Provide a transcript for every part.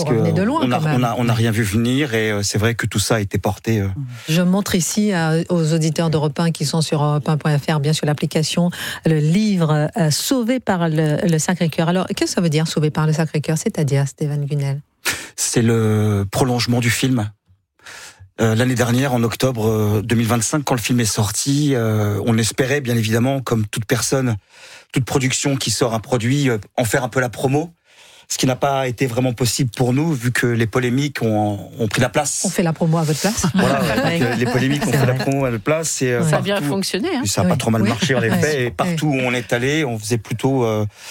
parce que revenez de loin, on n'a rien vu venir et c'est vrai que tout ça a été porté. Je montre ici aux auditeurs d'Europe 1 qui sont sur europe1.fr, bien sûr l'application, le livre Sauvé par le Sacré-Cœur. Alors, qu'est-ce que ça veut dire Sauvé par le Sacré-Cœur, c'est-à-dire, Stéphane Gunel? C'est le prolongement du film. L'année dernière, en octobre 2025, quand le film est sorti, on espérait bien évidemment, comme toute personne, toute production qui sort un produit, en faire un peu la promo. Ce qui n'a pas été vraiment possible pour nous, vu que les polémiques ont pris la place. On fait la promo à votre place. Voilà, les polémiques ont fait la promo à notre place. Et, ça a bien fonctionné. Hein. Ça n'a pas trop mal marché, en effet. Et partout où on est allé, on faisait plutôt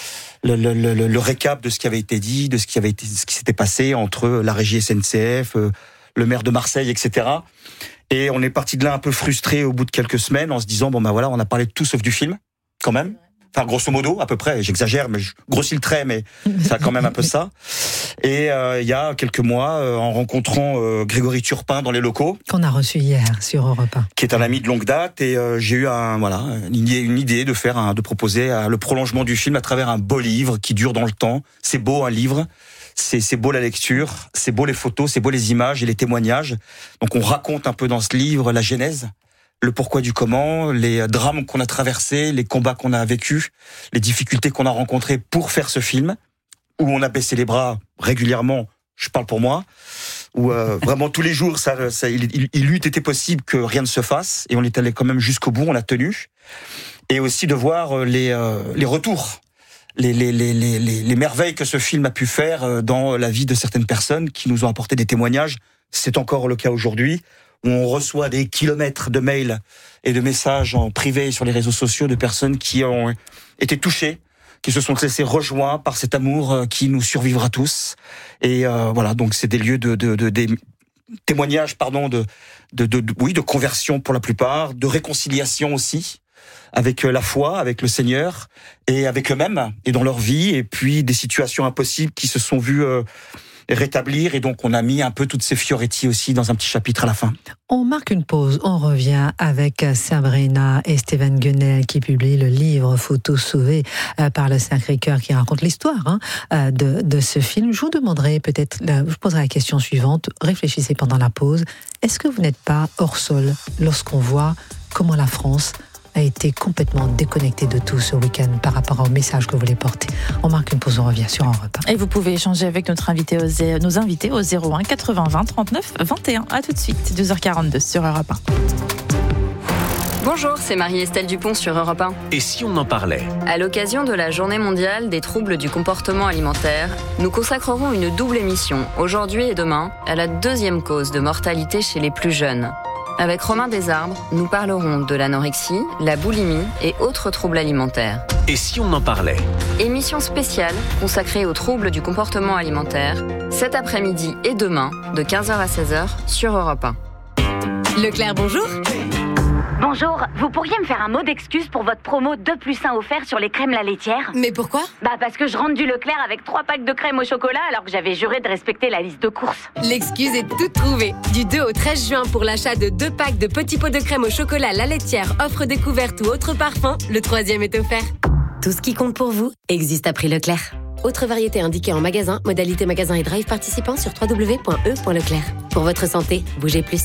le récap de ce qui avait été dit, de ce qui s'était passé entre la régie SNCF, le maire de Marseille, etc. Et on est parti de là un peu frustré au bout de quelques semaines, en se disant bon ben voilà, on a parlé de tout sauf du film, quand même. Enfin, grosso modo, à peu près, j'exagère, mais je grossis le trait, mais c'est quand même un peu ça. Et il y a quelques mois, en rencontrant Grégory Turpin dans les locaux, qu'on a reçu hier sur Europe 1, qui est un ami de longue date, et j'ai eu une idée de proposer le prolongement du film à travers un beau livre qui dure dans le temps. C'est beau un livre, c'est beau la lecture, c'est beau les photos, c'est beau les images et les témoignages. Donc on raconte un peu dans ce livre la genèse, le pourquoi du comment, les drames qu'on a traversés, les combats qu'on a vécus, les difficultés qu'on a rencontrées pour faire ce film, où on a baissé les bras régulièrement, je parle pour moi, où vraiment tous les jours, il eût été possible que rien ne se fasse, et on est allé quand même jusqu'au bout, on l'a tenu, et aussi de voir les retours, les merveilles que ce film a pu faire dans la vie de certaines personnes qui nous ont apporté des témoignages. C'est encore le cas aujourd'hui, où on reçoit des kilomètres de mails et de messages en privé sur les réseaux sociaux de personnes qui ont été touchées, qui se sont laissées rejoindre par cet amour qui nous survivra tous. Et voilà, donc c'est des lieux des témoignages, de conversion pour la plupart, de réconciliation aussi, avec la foi, avec le Seigneur, et avec eux-mêmes, et dans leur vie, et puis des situations impossibles qui se sont vues rétablir, et donc on a mis un peu toutes ces fioretti aussi dans un petit chapitre à la fin. On marque une pause, on revient avec Sabrina et Stéphane Gunel qui publient le livre Photos sauvées par le Sacré-Cœur qui raconte l'histoire de ce film. Je vous demanderai je vous poserai la question suivante, réfléchissez pendant la pause. Est-ce que vous n'êtes pas hors sol lorsqu'on voit comment la France a été complètement déconnecté de tout ce week-end par rapport au message que vous voulez porter? On marque une pause, on revient sur Europe 1. Et vous pouvez échanger avec nos invités au 01 80 20 39 21. À tout de suite, 12h42 sur Europe 1. Bonjour, c'est Marie-Estelle Dupont sur Europe 1. Et si on en parlait ? À l'occasion de la Journée mondiale des troubles du comportement alimentaire, nous consacrerons une double émission, aujourd'hui et demain, à la deuxième cause de mortalité chez les plus jeunes. Avec Romain Desarbres, nous parlerons de l'anorexie, la boulimie et autres troubles alimentaires. Et si on en parlait ? Émission spéciale consacrée aux troubles du comportement alimentaire, cet après-midi et demain, de 15h à 16h, sur Europe 1. Leclerc, bonjour. Bonjour, vous pourriez me faire un mot d'excuse pour votre promo 2+1 offert sur les crèmes la laitière ? Mais pourquoi ? Parce que je rentre du Leclerc avec 3 packs de crème au chocolat alors que j'avais juré de respecter la liste de courses. L'excuse est toute trouvée. Du 2 au 13 juin, pour l'achat de 2 packs de petits pots de crème au chocolat la laitière, offre découverte ou autre parfum, le 3e est offert. Tout ce qui compte pour vous existe à prix Leclerc. Autre variété indiquée en magasin, modalité magasin et drive participant sur www.e.leclerc. Pour votre santé, bougez plus.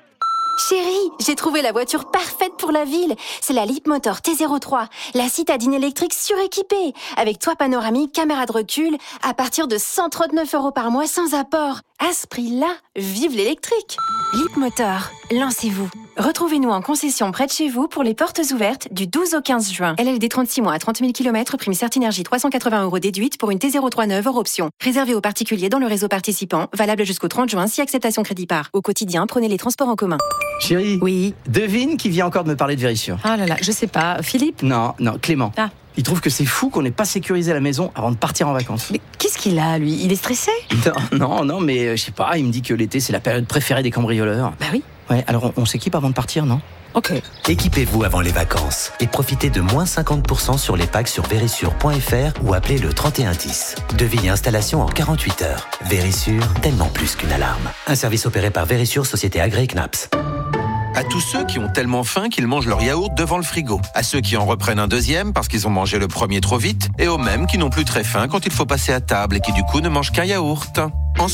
Chérie, j'ai trouvé la voiture parfaite pour la ville. C'est la Leapmotor T03, la citadine électrique suréquipée, avec toit panoramique, caméra de recul, à partir de 139 € par mois sans apport. À ce prix-là, vive l'électrique. Leapmotor, lancez-vous. Retrouvez-nous en concession près de chez vous pour les portes ouvertes du 12 au 15 juin. LLD 36 mois à 30 000 km, prime Certinergie 380 € déduite pour une T03 neuve hors option. Réservé aux particuliers dans le réseau participant, valable jusqu'au 30 juin si acceptation crédit par. Au quotidien, prenez les transports en commun. Chérie, Oui. devine qui vient encore de me parler de Vérissure. Ah là là, je sais pas. Philippe ? Non, Clément. Ah. Il trouve que c'est fou qu'on n'ait pas sécurisé la maison avant de partir en vacances. Mais qu'est-ce qu'il a, lui ? Il est stressé ? Non, mais je sais pas, il me dit que l'été c'est la période préférée des cambrioleurs. Bah oui. Ouais, alors on s'équipe avant de partir, non ? Ok. Équipez-vous avant les vacances et profitez de moins 50% sur les packs sur Verisure.fr ou appelez le 3110. Devis et installation en 48 heures. Vérissure, tellement plus qu'une alarme. Un service opéré par Verisure, société agréée CNAPS. À tous ceux qui ont tellement faim qu'ils mangent leur yaourt devant le frigo. À ceux qui en reprennent un deuxième parce qu'ils ont mangé le premier trop vite. Et aux mêmes qui n'ont plus très faim quand il faut passer à table et qui du coup ne mangent qu'un yaourt.